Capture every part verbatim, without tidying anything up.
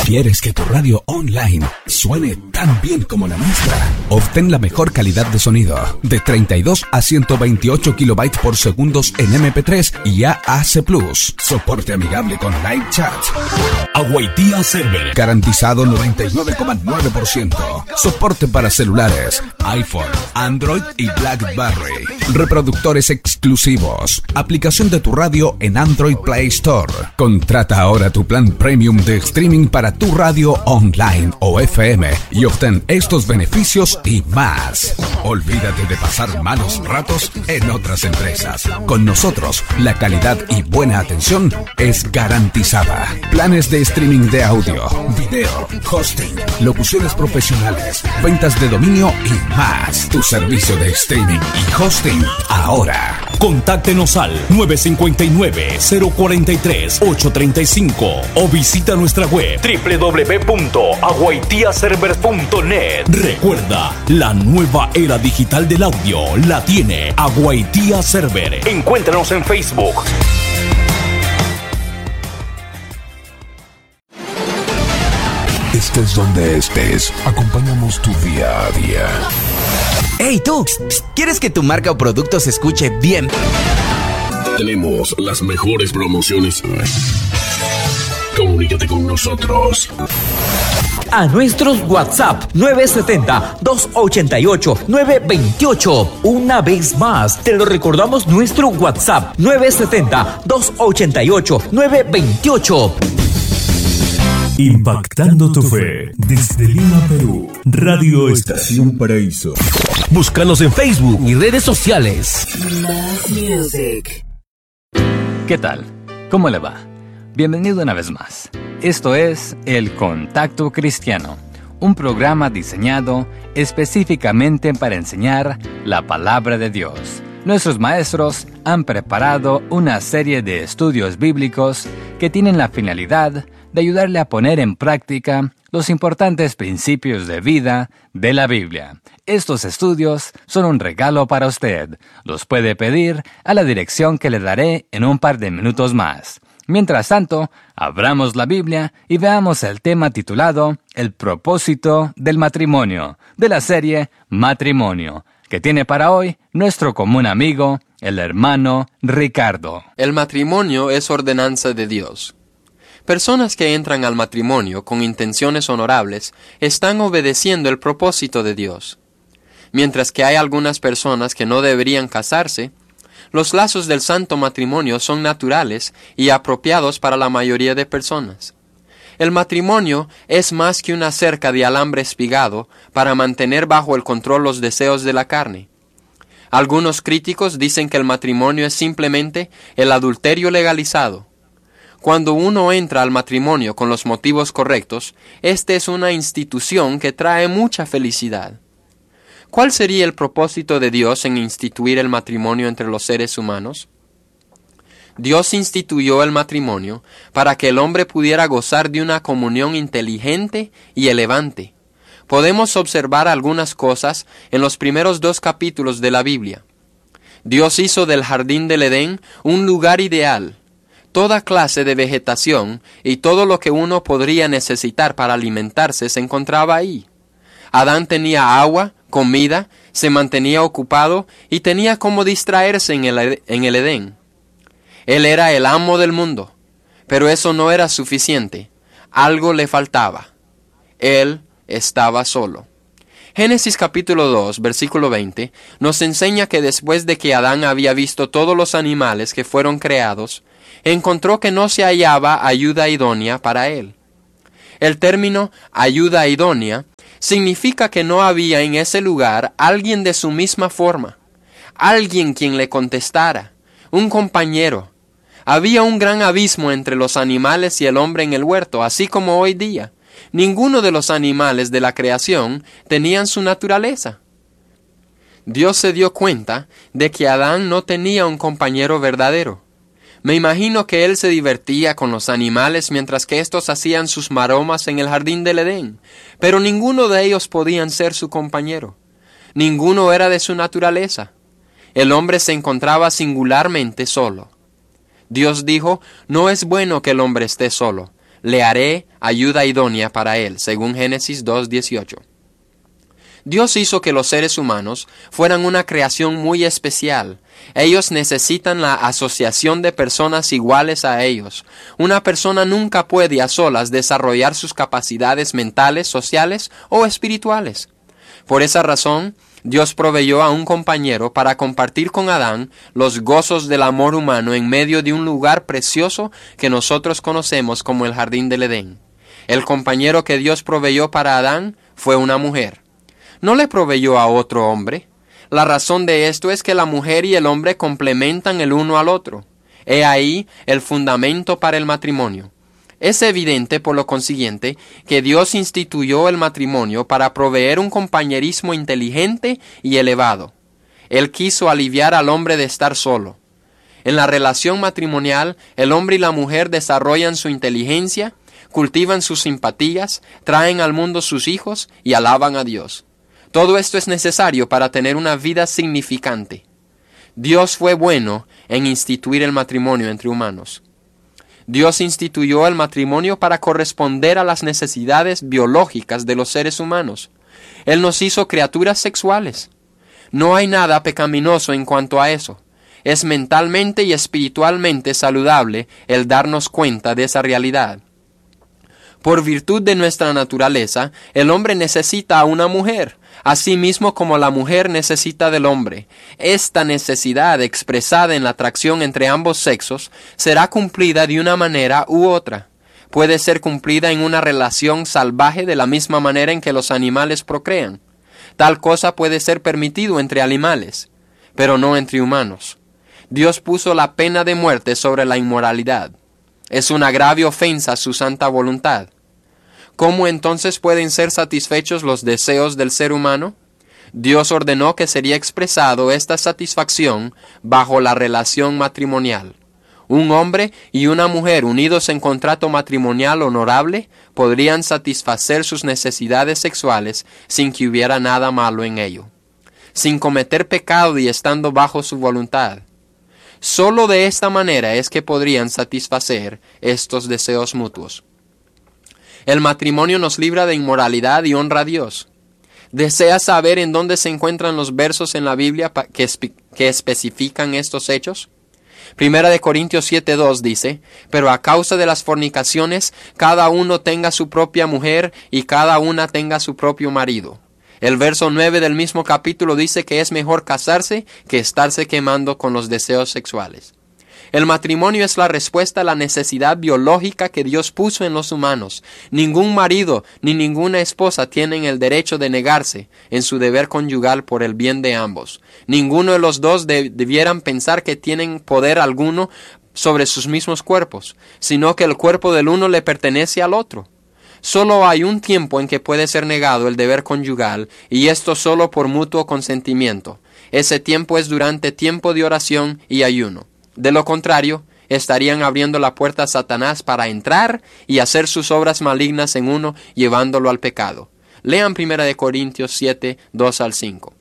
¿Quieres que tu radio online suene tan bien como la nuestra? Obtén la mejor calidad de sonido de treinta y dos a ciento veintiocho kilobytes por segundo en eme pe tres y A A C plus. Soporte amigable con live chat. Awaitia Server. Garantizado noventa y nueve coma nueve por ciento. Soporte para celulares, iPhone, Android y BlackBerry. Reproductores exclusivos. Aplicación de tu radio en Android Play Store. Contrata ahora tu plan premium de streaming para tu radio online o F M y obtén estos beneficios y más. Olvídate de pasar malos ratos en otras empresas. Con nosotros, la calidad y buena atención es garantizada. Planes de streaming de audio, video, hosting, locuciones profesionales, ventas de dominio y más. Tu servicio de streaming y hosting ahora. Contáctenos al nueve cinco nueve, cero cuatro tres, ocho tres cinco o visita nuestra web doble u doble u doble u punto awaitia servers punto net. Recuerda, la nueva era digital del audio la tiene Awaitia Server. Encuéntranos en Facebook. Estés donde estés, acompañamos tu día a día. ¡Hey tú! ¿Quieres que tu marca o producto se escuche bien? Tenemos las mejores promociones. Comunícate con nosotros. A nuestros WhatsApp nueve siete cero, dos ocho ocho, nueve dos ocho. Una vez más, te lo recordamos, nuestro WhatsApp nueve siete cero, dos ocho ocho, nueve dos ocho. Impactando tu fe desde Lima, Perú. Radio Estación Paraíso. Búscanos en Facebook y redes sociales. Music. ¿Qué tal? ¿Cómo le va? Bienvenido una vez más. Esto es El Contacto Cristiano, un programa diseñado específicamente para enseñar la palabra de Dios. Nuestros maestros han preparado una serie de estudios bíblicos que tienen la finalidad de ayudarle a poner en práctica los importantes principios de vida de la Biblia. Estos estudios son un regalo para usted. Los puede pedir a la dirección que le daré en un par de minutos más. Mientras tanto, abramos la Biblia y veamos el tema titulado El propósito del matrimonio, de la serie Matrimonio, que tiene para hoy nuestro común amigo, el hermano Ricardo. El matrimonio es ordenanza de Dios. Personas que entran al matrimonio con intenciones honorables están obedeciendo el propósito de Dios. Mientras que hay algunas personas que no deberían casarse, los lazos del santo matrimonio son naturales y apropiados para la mayoría de personas. El matrimonio es más que una cerca de alambre espigado para mantener bajo el control los deseos de la carne. Algunos críticos dicen que el matrimonio es simplemente el adulterio legalizado. Cuando uno entra al matrimonio con los motivos correctos, esta es una institución que trae mucha felicidad. ¿Cuál sería el propósito de Dios en instituir el matrimonio entre los seres humanos? Dios instituyó el matrimonio para que el hombre pudiera gozar de una comunión inteligente y elevante. Podemos observar algunas cosas en los primeros dos capítulos de la Biblia. Dios hizo del jardín del Edén un lugar ideal. Toda clase de vegetación y todo lo que uno podría necesitar para alimentarse se encontraba ahí. Adán tenía agua, comida, se mantenía ocupado y tenía cómo distraerse en el, en el Edén. Él era el amo del mundo, pero eso no era suficiente. Algo le faltaba. Él estaba solo. Génesis capítulo dos, versículo veinte, nos enseña que después de que Adán había visto todos los animales que fueron creados, encontró que no se hallaba ayuda idónea para él. El término ayuda idónea significa que no había en ese lugar alguien de su misma forma, alguien quien le contestara, un compañero. Había un gran abismo entre los animales y el hombre en el huerto, así como hoy día. Ninguno de los animales de la creación tenían su naturaleza. Dios se dio cuenta de que Adán no tenía un compañero verdadero. Me imagino que él se divertía con los animales mientras que estos hacían sus maromas en el jardín del Edén, pero ninguno de ellos podían ser su compañero. Ninguno era de su naturaleza. El hombre se encontraba singularmente solo. Dios dijo, no es bueno que el hombre esté solo, le haré ayuda idónea para él, según Génesis dos dieciocho. Dios hizo que los seres humanos fueran una creación muy especial. Ellos necesitan la asociación de personas iguales a ellos. Una persona nunca puede a solas desarrollar sus capacidades mentales, sociales o espirituales. Por esa razón, Dios proveyó a un compañero para compartir con Adán los gozos del amor humano en medio de un lugar precioso que nosotros conocemos como el Jardín del Edén. El compañero que Dios proveyó para Adán fue una mujer. No le proveyó a otro hombre. La razón de esto es que la mujer y el hombre complementan el uno al otro. He ahí el fundamento para el matrimonio. Es evidente, por lo consiguiente, que Dios instituyó el matrimonio para proveer un compañerismo inteligente y elevado. Él quiso aliviar al hombre de estar solo. En la relación matrimonial, el hombre y la mujer desarrollan su inteligencia, cultivan sus simpatías, traen al mundo sus hijos y alaban a Dios. Todo esto es necesario para tener una vida significante. Dios fue bueno en instituir el matrimonio entre humanos. Dios instituyó el matrimonio para corresponder a las necesidades biológicas de los seres humanos. Él nos hizo criaturas sexuales. No hay nada pecaminoso en cuanto a eso. Es mentalmente y espiritualmente saludable el darnos cuenta de esa realidad. Por virtud de nuestra naturaleza, el hombre necesita a una mujer, así mismo como la mujer necesita del hombre. Esta necesidad expresada en la atracción entre ambos sexos será cumplida de una manera u otra. Puede ser cumplida en una relación salvaje de la misma manera en que los animales procrean. Tal cosa puede ser permitido entre animales, pero no entre humanos. Dios puso la pena de muerte sobre la inmoralidad. Es una grave ofensa a su santa voluntad. ¿Cómo entonces pueden ser satisfechos los deseos del ser humano? Dios ordenó que sería expresado esta satisfacción bajo la relación matrimonial. Un hombre y una mujer unidos en contrato matrimonial honorable podrían satisfacer sus necesidades sexuales sin que hubiera nada malo en ello, sin cometer pecado y estando bajo su voluntad. Solo de esta manera es que podrían satisfacer estos deseos mutuos. El matrimonio nos libra de inmoralidad y honra a Dios. ¿Deseas saber en dónde se encuentran los versos en la Biblia que, espe- que especifican estos hechos? Primera de Corintios siete dos dice, pero a causa de las fornicaciones, cada uno tenga su propia mujer y cada una tenga su propio marido. El verso nueve del mismo capítulo dice que es mejor casarse que estarse quemando con los deseos sexuales. El matrimonio es la respuesta a la necesidad biológica que Dios puso en los humanos. Ningún marido ni ninguna esposa tienen el derecho de negarse en su deber conyugal por el bien de ambos. Ninguno de los dos de- debieran pensar que tienen poder alguno sobre sus mismos cuerpos, sino que el cuerpo del uno le pertenece al otro. Solo hay un tiempo en que puede ser negado el deber conyugal, y esto solo por mutuo consentimiento. Ese tiempo es durante tiempo de oración y ayuno. De lo contrario, estarían abriendo la puerta a Satanás para entrar y hacer sus obras malignas en uno, llevándolo al pecado. Lean Primera de Corintios siete, dos al cinco.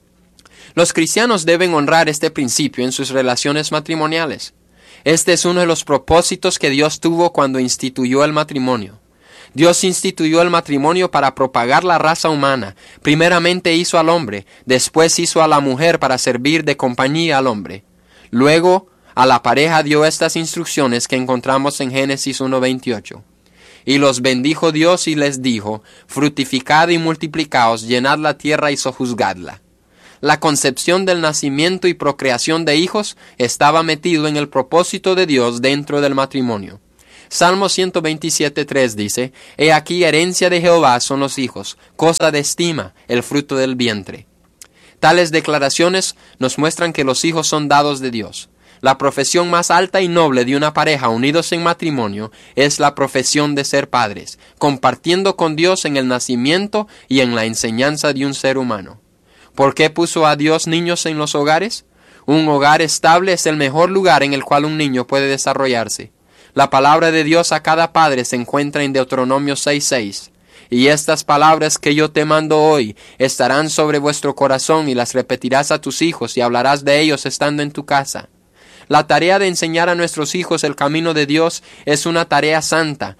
Los cristianos deben honrar este principio en sus relaciones matrimoniales. Este es uno de los propósitos que Dios tuvo cuando instituyó el matrimonio. Dios instituyó el matrimonio para propagar la raza humana. Primeramente hizo al hombre, después hizo a la mujer para servir de compañía al hombre. Luego, a la pareja dio estas instrucciones que encontramos en Génesis uno veintiocho. Y los bendijo Dios y les dijo, fructificad y multiplicaos, llenad la tierra y sojuzgadla. La concepción del nacimiento y procreación de hijos estaba metido en el propósito de Dios dentro del matrimonio. Salmo ciento veintisiete, tres dice, He aquí herencia de Jehová son los hijos, cosa de estima, el fruto del vientre. Tales declaraciones nos muestran que los hijos son dados de Dios. La profesión más alta y noble de una pareja unidos en matrimonio es la profesión de ser padres, compartiendo con Dios en el nacimiento y en la enseñanza de un ser humano. ¿Por qué puso a Dios niños en los hogares? Un hogar estable es el mejor lugar en el cual un niño puede desarrollarse. La palabra de Dios a cada padre se encuentra en Deuteronomio seis seis. Y estas palabras que yo te mando hoy estarán sobre vuestro corazón y las repetirás a tus hijos y hablarás de ellos estando en tu casa. La tarea de enseñar a nuestros hijos el camino de Dios es una tarea santa.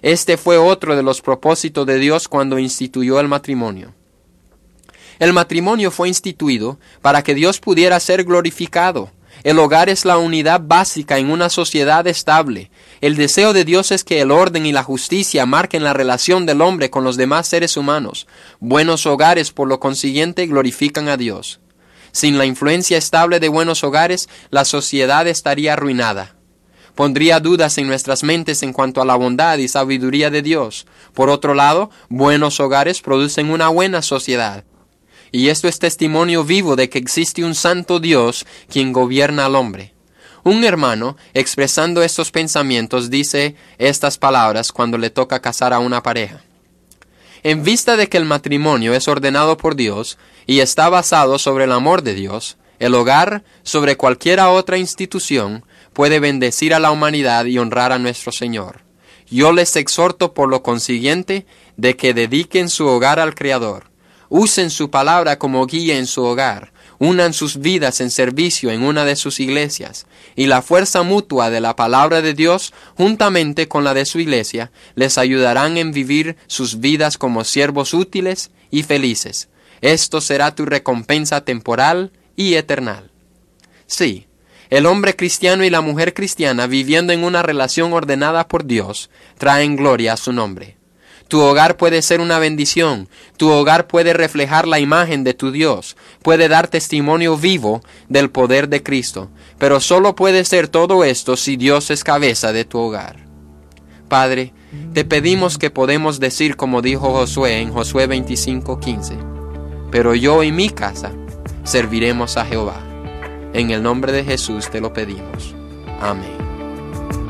Este fue otro de los propósitos de Dios cuando instituyó el matrimonio. El matrimonio fue instituido para que Dios pudiera ser glorificado. El hogar es la unidad básica en una sociedad estable. El deseo de Dios es que el orden y la justicia marquen la relación del hombre con los demás seres humanos. Buenos hogares, por lo consiguiente, glorifican a Dios. Sin la influencia estable de buenos hogares, la sociedad estaría arruinada. Pondría dudas en nuestras mentes en cuanto a la bondad y sabiduría de Dios. Por otro lado, buenos hogares producen una buena sociedad. Y esto es testimonio vivo de que existe un santo Dios quien gobierna al hombre. Un hermano, expresando estos pensamientos, dice estas palabras cuando le toca casar a una pareja. En vista de que el matrimonio es ordenado por Dios y está basado sobre el amor de Dios, el hogar, sobre cualquiera otra institución, puede bendecir a la humanidad y honrar a nuestro Señor. Yo les exhorto por lo consiguiente de que dediquen su hogar al Creador. Usen su palabra como guía en su hogar, unan sus vidas en servicio en una de sus iglesias, y la fuerza mutua de la palabra de Dios, juntamente con la de su iglesia, les ayudarán en vivir sus vidas como siervos útiles y felices. Esto será tu recompensa temporal y eternal. Sí, el hombre cristiano y la mujer cristiana viviendo en una relación ordenada por Dios, traen gloria a su nombre. Tu hogar puede ser una bendición, tu hogar puede reflejar la imagen de tu Dios, puede dar testimonio vivo del poder de Cristo, pero solo puede ser todo esto si Dios es cabeza de tu hogar. Padre, te pedimos que podemos decir como dijo Josué en Josué veinticinco quince, pero yo y mi casa serviremos a Jehová. En el nombre de Jesús te lo pedimos. Amén.